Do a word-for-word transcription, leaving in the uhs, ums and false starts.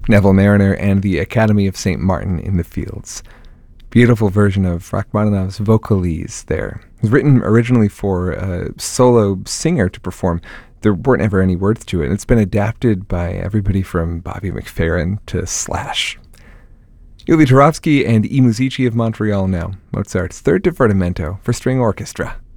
Neville Mariner and the Academy of Saint Martin in the Fields. Beautiful version of Rachmaninoff's Vocalise there. It was written originally for a solo singer to perform. There weren't ever any words to it. And it's been adapted by everybody from Bobby McFerrin to Slash. Yuli Turovsky and I Musici of Montreal now. Mozart's Third Divertimento for String Orchestra.